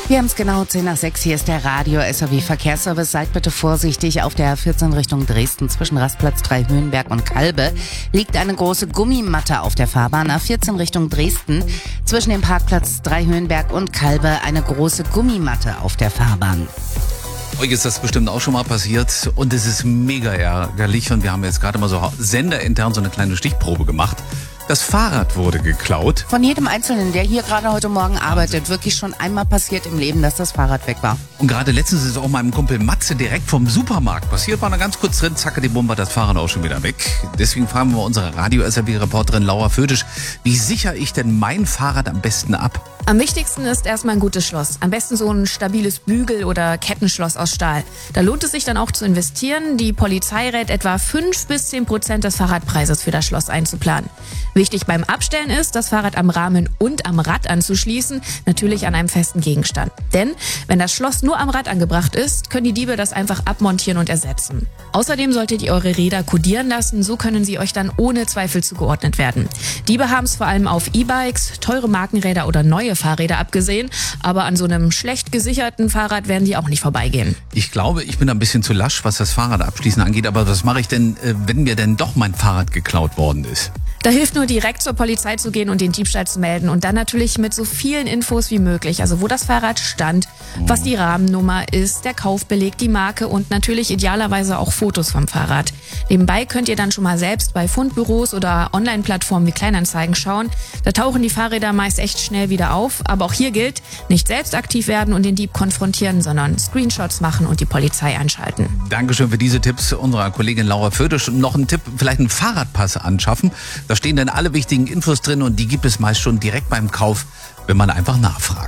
Wir haben es genau 10:06. Hier ist der Radio-SOW-Verkehrsservice. Seid bitte vorsichtig. Auf der A14 Richtung Dresden zwischen Rastplatz 3 Höhenberg und Kalbe liegt eine große Gummimatte auf der Fahrbahn. A14 Richtung Dresden zwischen dem Parkplatz 3 Höhenberg und Kalbe eine große Gummimatte auf der Fahrbahn. Euch ist das bestimmt auch schon mal passiert und es ist mega ärgerlich und wir haben jetzt gerade mal so senderintern so eine kleine Stichprobe gemacht. Das Fahrrad wurde geklaut. Von jedem Einzelnen, der hier gerade heute Morgen arbeitet, wirklich schon einmal passiert im Leben, dass das Fahrrad weg war. Und gerade letztens ist auch meinem Kumpel Matze direkt vom Supermarkt passiert. War da ganz kurz drin, zacke die Bombe, das Fahrrad auch schon wieder weg. Deswegen fragen wir unsere Radio-SRW-Reporterin Laura Födisch, wie sichere ich denn mein Fahrrad am besten ab? Am wichtigsten ist erstmal ein gutes Schloss. Am besten so ein stabiles Bügel- oder Kettenschloss aus Stahl. Da lohnt es sich dann auch zu investieren. Die Polizei rät etwa 5-10% des Fahrradpreises für das Schloss einzuplanen. Wichtig beim Abstellen ist, das Fahrrad am Rahmen und am Rad anzuschließen, natürlich an einem festen Gegenstand. Denn wenn das Schloss nur am Rad angebracht ist, können die Diebe das einfach abmontieren und ersetzen. Außerdem solltet ihr eure Räder kodieren lassen, so können sie euch dann ohne Zweifel zugeordnet werden. Diebe haben es vor allem auf E-Bikes, teure Markenräder oder neue Fahrräder abgesehen, aber an so einem schlecht gesicherten Fahrrad werden die auch nicht vorbeigehen. Ich glaube, ich bin ein bisschen zu lasch, was das Fahrrad abschließen angeht, aber was mache ich denn, wenn mir denn doch mein Fahrrad geklaut worden ist? Da hilft nur direkt zur Polizei zu gehen und den Diebstahl zu melden und dann natürlich mit so vielen Infos wie möglich. Also wo das Fahrrad stand, was die Rahmennummer ist, der Kaufbeleg, die Marke und natürlich idealerweise auch Fotos vom Fahrrad. Nebenbei könnt ihr dann schon mal selbst bei Fundbüros oder Online-Plattformen wie Kleinanzeigen schauen. Da tauchen die Fahrräder meist echt schnell wieder auf. Aber auch hier gilt, nicht selbst aktiv werden und den Dieb konfrontieren, sondern Screenshots machen und die Polizei einschalten. Dankeschön für diese Tipps unserer Kollegin Laura Födisch. Noch ein Tipp, vielleicht einen Fahrradpass anschaffen. Da stehen dann alle wichtigen Infos drin und die gibt es meist schon direkt beim Kauf, wenn man einfach nachfragt.